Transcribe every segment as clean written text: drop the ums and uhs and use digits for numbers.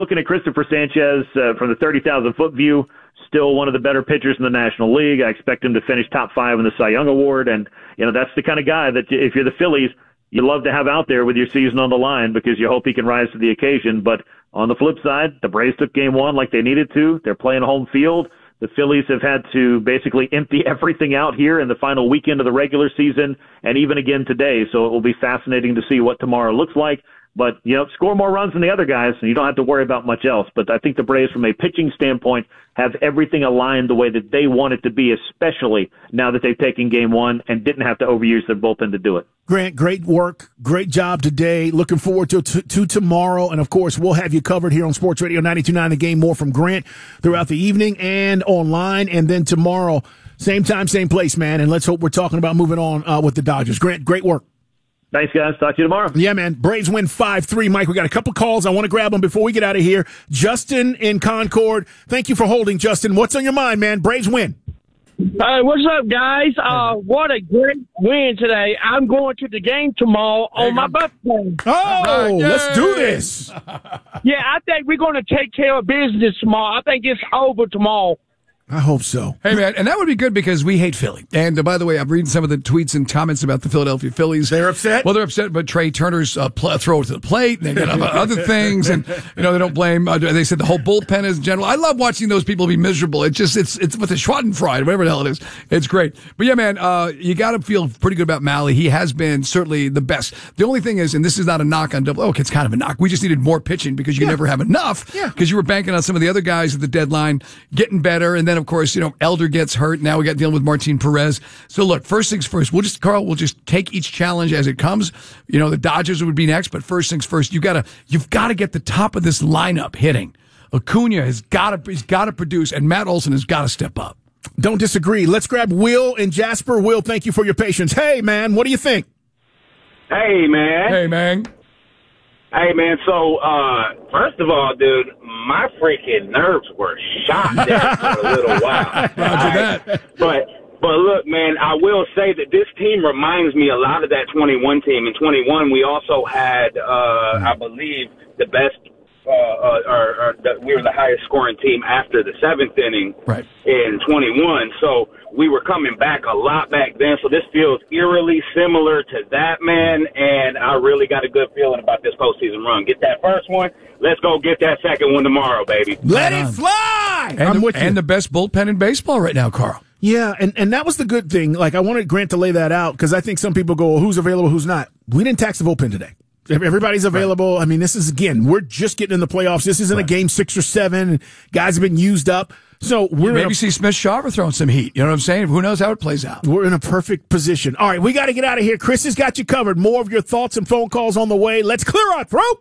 looking at Christopher Sanchez from the 30,000-foot view, still one of the better pitchers in the National League. I expect him to finish top 5 in the Cy Young Award, and that's the kind of guy that if you're the Phillies, you love to have out there with your season on the line because you hope he can rise to the occasion. But on the flip side, the Braves took Game 1 like they needed to. They're playing home field. The Phillies have had to basically empty everything out here in the final weekend of the regular season and even again today. So it will be fascinating to see what tomorrow looks like. But, score more runs than the other guys, and you don't have to worry about much else. But I think the Braves, from a pitching standpoint, have everything aligned the way that they want it to be, especially now that they've taken Game 1 and didn't have to overuse their bullpen to do it. Grant, great work. Great job today. Looking forward to tomorrow. And, of course, we'll have you covered here on Sports Radio 92.9 The Game. More from Grant throughout the evening and online. And then tomorrow, same time, same place, man. And let's hope we're talking about moving on with the Dodgers. Grant, great work. Thanks, guys. Talk to you tomorrow. Yeah, man. Braves win 5-3. Mike, we got a couple calls. I want to grab them before we get out of here. Justin in Concord. Thank you for holding, Justin. What's on your mind, man? Braves win. What's up, guys? What a great win today. I'm going to the game tomorrow on my birthday. Oh, let's do this. Yeah, I think we're going to take care of business tomorrow. I think it's over tomorrow. I hope so. Hey, man, and that would be good because we hate Philly. And by the way, I'm reading some of the tweets and comments about the Philadelphia Phillies. They're upset? Well, they're upset, but Trey Turner's throw to the plate, and they got other things, and, they don't blame, they said the whole bullpen is in general. I love watching those people be miserable. It's with the Schwartenfried, whatever the hell it is. It's great. But yeah, man, you got to feel pretty good about Mahle. He has been certainly the best. The only thing is, and this is not a knock on Double, it's kind of a knock. We just needed more pitching because you never have enough because you were banking on some of the other guys at the deadline getting better. And then, of course, Elder gets hurt. Now we got dealing with Martin Perez. So look, first things first, we'll just take each challenge as it comes. The Dodgers would be next, but first things first, you've got to get the top of this lineup hitting. Acuna he's got to produce, and Matt Olson has got to step up. Don't disagree. Let's grab Will in Jasper. Will, thank you for your patience. Hey, man, what do you think? Hey, man. Hey, man. Hey, man, so, first of all, dude, my freaking nerves were shot there for a little while. Roger that. But look, man, I will say that this team reminds me a lot of that 21 team. In 21, we also had, I believe, the best, we were the highest scoring team after the 7th inning in 21. So we were coming back a lot back then. So this feels eerily similar to that, man. And I really got a good feeling about this postseason run. Get that first one. Let's go get that second one tomorrow, baby. Let it fly! And the best bullpen in baseball right now, Carl. Yeah, and that was the good thing. Like, I wanted Grant to lay that out because I think some people go, well, who's available, who's not. We didn't tax the bullpen today. Everybody's available. Right. I mean, this is, again, we're just getting in the playoffs. This isn't a game 6 or 7. Guys have been used up. So we're maybe see Smith-Shawver throwing some heat. You know what I'm saying? Who knows how it plays out? We're in a perfect position. All right, we got to get out of here. Chris has got you covered. More of your thoughts and phone calls on the way. Let's clear our throat.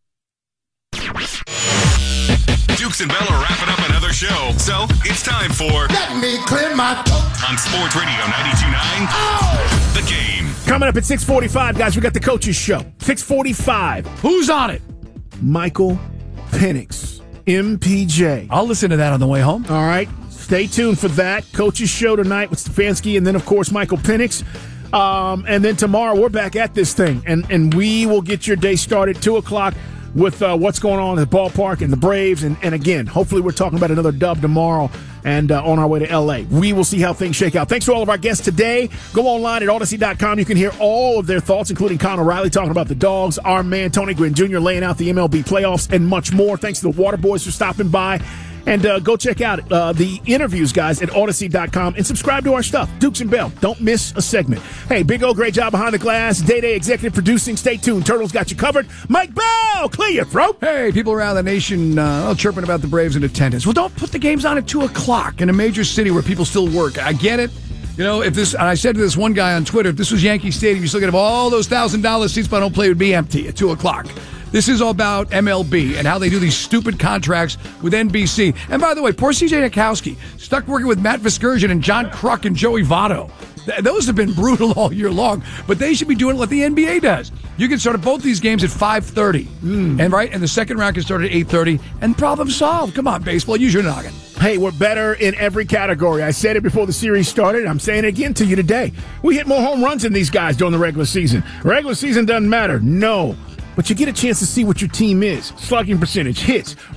Dukes and Bell are wrapping up another show, so it's time for Let Me Clear My Throat on Sports Radio 92.9. The Game. Coming up at 6:45, guys, we got the Coaches Show. 6:45. Who's on it? Michael Penix, MPJ. I'll listen to that on the way home. All right. Stay tuned for that. Coaches Show tonight with Stefanski and then, of course, Michael Penix. And then tomorrow we're back at this thing, and we will get your day started 2 o'clock with what's going on at the ballpark and the Braves. And again, hopefully we're talking about another dub tomorrow and on our way to L.A. We will see how things shake out. Thanks to all of our guests today. Go online at Odyssey.com. You can hear all of their thoughts, including Conor Riley talking about the Dogs, our man Tony Gwynn Jr. laying out the MLB playoffs, and much more. Thanks to the Water Boys for stopping by. And go check out the interviews, guys, at Odyssey.com and subscribe to our stuff. Dukes and Bell. Don't miss a segment. Hey, Big O, great job behind the glass. Day-Day executive producing. Stay tuned. Turtles got you covered. Mike Bell, clear your throat. Hey, people around the nation chirping about the Braves in attendance. Well, don't put the games on at 2 o'clock in a major city where people still work. I get it. If this, and I said to this one guy on Twitter, if this was Yankee Stadium, you still get all those $1,000 seats by don't play would be empty at 2 o'clock. This is all about MLB and how they do these stupid contracts with NBC. And by the way, poor CJ Nikowski, stuck working with Matt Viscursion and John Kruk and Joey Votto. Those have been brutal all year long, but they should be doing what the NBA does. You can start both these games at 5:30, and the second round can start at 8:30, and problem solved. Come on, baseball, use your noggin. Hey, we're better in every category. I said it before the series started. I'm saying it again to you today. We hit more home runs than these guys during the regular season. Regular season doesn't matter. No. but you get a chance to see what your team is. Slugging percentage, hits,